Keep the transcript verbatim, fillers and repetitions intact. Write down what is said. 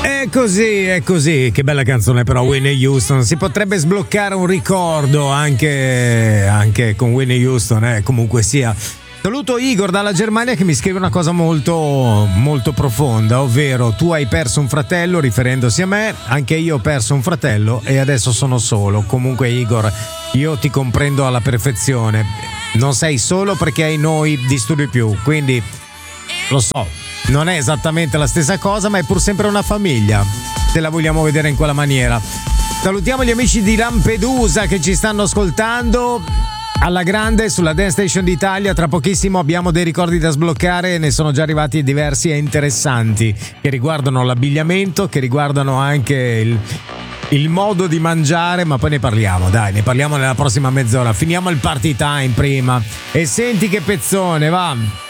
È così, è così. Che bella canzone però, Whitney Houston. Si potrebbe sbloccare un ricordo anche, anche con Whitney Houston, eh, comunque sia. Saluto Igor dalla Germania che mi scrive una cosa molto molto profonda, ovvero tu hai perso un fratello, riferendosi a me, anche io ho perso un fratello e adesso sono solo. Comunque Igor, io ti comprendo alla perfezione, non sei solo perché hai noi disturbi più, quindi lo so, non è esattamente la stessa cosa, ma è pur sempre una famiglia, se la vogliamo vedere in quella maniera. Salutiamo gli amici di Lampedusa che ci stanno ascoltando alla grande sulla Dance Station d'Italia. Tra pochissimo abbiamo dei ricordi da sbloccare, ne sono già arrivati diversi e interessanti che riguardano l'abbigliamento, che riguardano anche il, il modo di mangiare, ma poi ne parliamo, dai, ne parliamo nella prossima mezz'ora. Finiamo il party time prima e senti che pezzone, va.